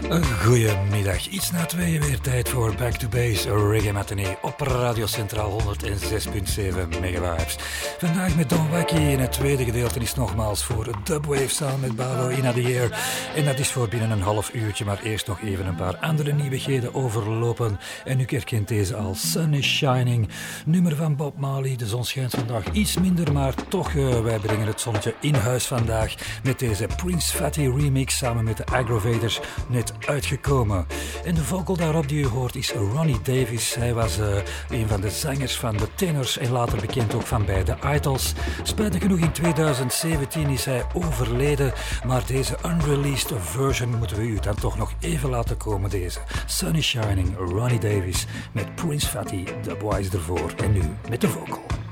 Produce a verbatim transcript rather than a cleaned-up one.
Goedemiddag, iets na tweeën weer tijd voor Back to Base Reggae Matinee op Radio Centraal honderdzes komma zeven megawatt. Vandaag met Don Wacky in het tweede gedeelte is nogmaals voor Dubwave samen met Balo in the Air. En dat is voor binnen een half uurtje, maar eerst nog even een paar andere nieuwigheden overlopen. En u herkent deze al, Sun is Shining, nummer van Bob Marley. De zon schijnt vandaag iets minder, maar toch, uh, wij brengen het zonnetje in huis vandaag met deze Prince Fatty remix samen met de Aggravators, net uitgekomen. En de vocal daarop die u hoort is Ronnie Davis. Hij was uh, een van de zangers van de Tenors en later bekend ook van bij de Idols. Spijtig genoeg in tweeduizend zeventien is hij overleden, maar deze unreleased version moeten we u dan toch nog even laten komen. Deze Sun is Shining, Ronnie Davis met Prince Fatty, Dubwise ervoor en nu met de vocal.